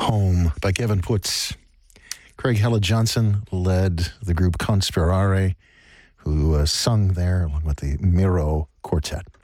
Home by Kevin Putz. Craig Hella Johnson led the group Conspirare, who sung there along with the Miro Quartet.